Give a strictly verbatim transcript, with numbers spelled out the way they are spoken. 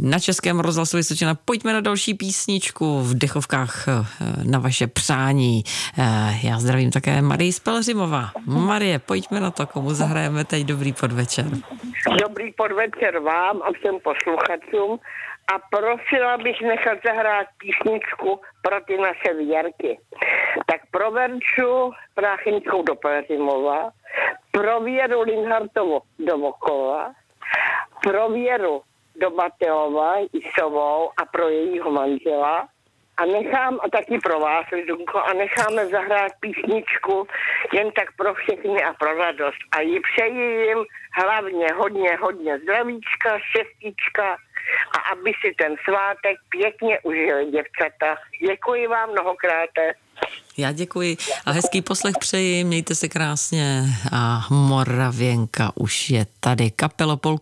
Na Českém rozhlasu Vysočina. Pojďme na další písničku v dechovkách na vaše přání. Já zdravím také Marii z Pelhřimova. Marie, pojďme na to, komu zahrajeme teď dobrý podvečer. Dobrý podvečer vám a všem posluchačům a prosila bych nechat zahrát písničku pro ty naše Věrky. Tak pro Verču Prácheňskou do Pelhřimova, pro Věru Linhartovu do Vokova, pro Věru do Mateova Isovou a pro jejího manžela a nechám, a taky pro vás, Lidunko, a necháme zahrát písničku jen tak pro všechny a pro radost. A ji přeji jim hlavně hodně, hodně zdravíčka, šestička a aby si ten svátek pěkně užili, děvčata. Děkuji vám mnohokrát. Já děkuji a hezký poslech přeji, mějte se krásně a Moravěnka už je tady. Kapela Polka